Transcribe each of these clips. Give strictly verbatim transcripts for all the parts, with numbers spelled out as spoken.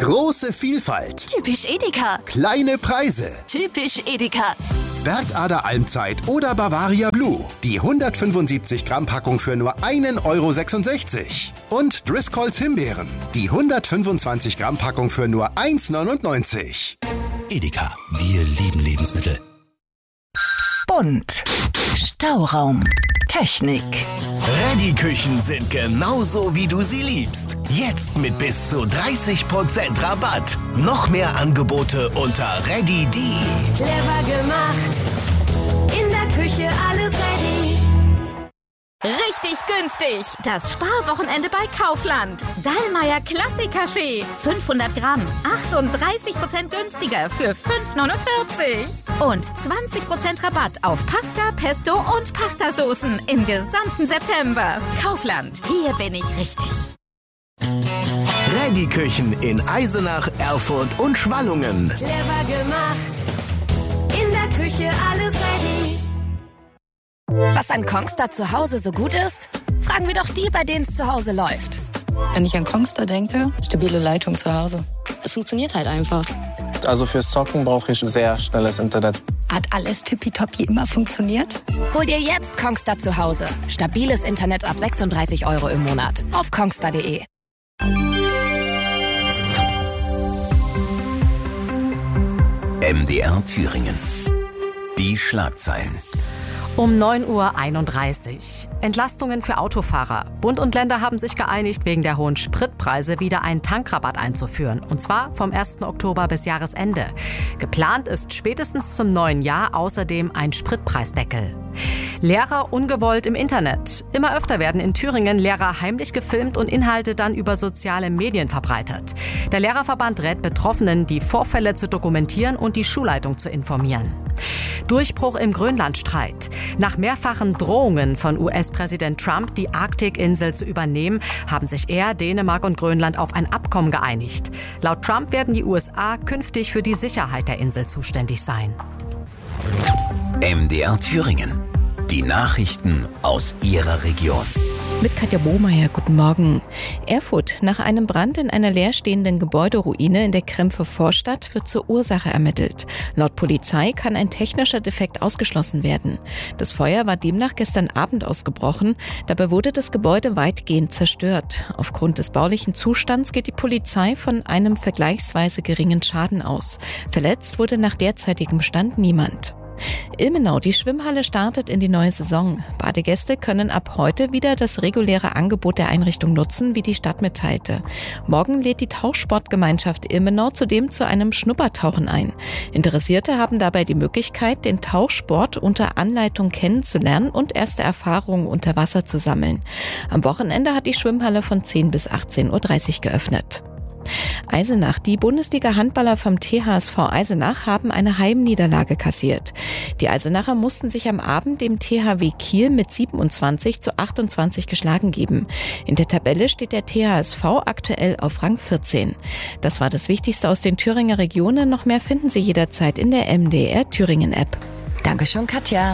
Große Vielfalt. Typisch Edeka. Kleine Preise. Typisch Edeka. Bergader Almzeit oder Bavaria Blue. Die hundertfünfundsiebzig Gramm Packung für nur einen Euro sechsundsechzig. Und Driscolls Himbeeren. Die hundertfünfundzwanzig Gramm Packung für nur eins neunundneunzig. Edeka, wir lieben Lebensmittel. Bunt. Stauraum. Technik. Ready-Küchen sind genauso, wie du sie liebst. Jetzt mit bis zu dreißig Prozent Rabatt. Noch mehr Angebote unter ready punkt de. Clever gemacht. In der Küche alles ready. Richtig günstig. Das Sparwochenende bei Kaufland. Dallmayr Klassik-Kaffee. fünfhundert Gramm. achtunddreißig Prozent günstiger für fünf neunundvierzig. Und zwanzig Prozent Rabatt auf Pasta, Pesto und Pastasoßen im gesamten September. Kaufland. Hier bin ich richtig. Ready-Küchen in Eisenach, Erfurt und Schwallungen. Clever gemacht. In der Küche alles ready. Was an Kongstar zu Hause so gut ist? Fragen wir doch die, bei denen es zu Hause läuft. Wenn ich an Kongstar denke, stabile Leitung zu Hause. Es funktioniert halt einfach. Also fürs Zocken brauche ich sehr schnelles Internet. Hat alles tippitoppi immer funktioniert? Hol dir jetzt Kongstar zu Hause. Stabiles Internet ab sechsunddreißig Euro im Monat. Auf kongstar punkt de. M D R Thüringen. Die Schlagzeilen. Um neun Uhr einunddreißig. Entlastungen für Autofahrer. Bund und Länder haben sich geeinigt, wegen der hohen Spritpreise wieder einen Tankrabatt einzuführen. Und zwar vom ersten Oktober bis Jahresende. Geplant ist spätestens zum neuen Jahr außerdem ein Spritpreisdeckel. Lehrer ungewollt im Internet. Immer öfter werden in Thüringen Lehrer heimlich gefilmt und Inhalte dann über soziale Medien verbreitet. Der Lehrerverband rät Betroffenen, die Vorfälle zu dokumentieren und die Schulleitung zu informieren. Durchbruch im Grönlandstreit. Nach mehrfachen Drohungen von U S-Präsident Trump, die Arktikinsel zu übernehmen, haben sich er, Dänemark und Grönland auf ein Abkommen geeinigt. Laut Trump werden die U S A künftig für die Sicherheit der Insel zuständig sein. M D R Thüringen. Die Nachrichten aus Ihrer Region. Mit Katja Bohmeier, guten Morgen. Erfurt. Nach einem Brand in einer leerstehenden Gebäuderuine in der Krempfer Vorstadt wird zur Ursache ermittelt. Laut Polizei kann ein technischer Defekt ausgeschlossen werden. Das Feuer war demnach gestern Abend ausgebrochen. Dabei wurde das Gebäude weitgehend zerstört. Aufgrund des baulichen Zustands geht die Polizei von einem vergleichsweise geringen Schaden aus. Verletzt wurde nach derzeitigem Stand niemand. Ilmenau, die Schwimmhalle startet in die neue Saison. Badegäste können ab heute wieder das reguläre Angebot der Einrichtung nutzen, wie die Stadt mitteilte. Morgen lädt die Tauchsportgemeinschaft Ilmenau zudem zu einem Schnuppertauchen ein. Interessierte haben dabei die Möglichkeit, den Tauchsport unter Anleitung kennenzulernen und erste Erfahrungen unter Wasser zu sammeln. Am Wochenende hat die Schwimmhalle von zehn bis achtzehn Uhr dreißig geöffnet. Eisenach. Die Bundesliga-Handballer vom T H S V Eisenach haben eine Heimniederlage kassiert. Die Eisenacher mussten sich am Abend dem T H W Kiel mit siebenundzwanzig zu achtundzwanzig geschlagen geben. In der Tabelle steht der T H S V aktuell auf Rang vierzehn. Das war das Wichtigste aus den Thüringer Regionen. Noch mehr finden Sie jederzeit in der M D R Thüringen App. Dankeschön, Katja.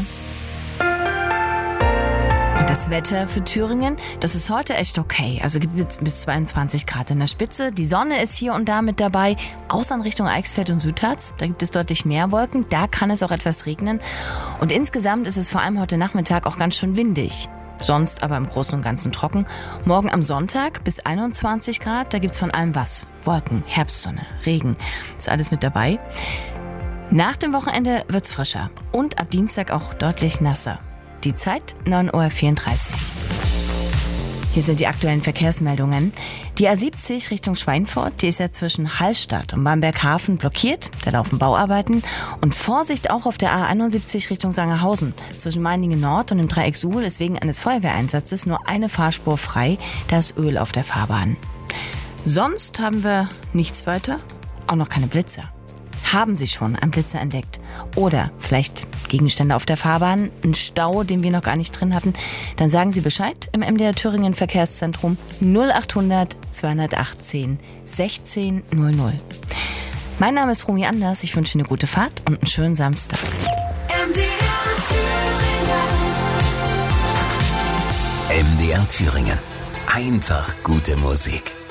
Das Wetter für Thüringen, das ist heute echt okay. Also gibt es bis zweiundzwanzig Grad in der Spitze. Die Sonne ist hier und da mit dabei. Außer in Richtung Eichsfeld und Südharz. Da gibt es deutlich mehr Wolken. Da kann es auch etwas regnen. Und insgesamt ist es vor allem heute Nachmittag auch ganz schön windig. Sonst aber im Großen und Ganzen trocken. Morgen am Sonntag bis einundzwanzig Grad. Da gibt es von allem was. Wolken, Herbstsonne, Regen. Ist alles mit dabei. Nach dem Wochenende wird's frischer. Und ab Dienstag auch deutlich nasser. Die Zeit neun Uhr vierunddreißig. Hier sind die aktuellen Verkehrsmeldungen. Die A siebzig Richtung Schweinfurt, die ist ja zwischen Hallstatt und Bamberghafen blockiert. Da laufen Bauarbeiten. Und Vorsicht auch auf der A einundsiebzig Richtung Sangerhausen. Zwischen Meiningen Nord und dem Dreieck Suhl ist wegen eines Feuerwehreinsatzes nur eine Fahrspur frei. Da ist Öl auf der Fahrbahn. Sonst haben wir nichts weiter. Auch noch keine Blitzer. Haben Sie schon einen Blitzer entdeckt? Oder vielleicht Gegenstände auf der Fahrbahn, einen Stau, den wir noch gar nicht drin hatten? Dann sagen Sie Bescheid im M D R Thüringen Verkehrszentrum null achthundert zweihundertachtzehn sechzehn null null. Mein Name ist Romy Anders. Ich wünsche eine gute Fahrt und einen schönen Samstag. M D R Thüringen. M D R Thüringen. Einfach gute Musik.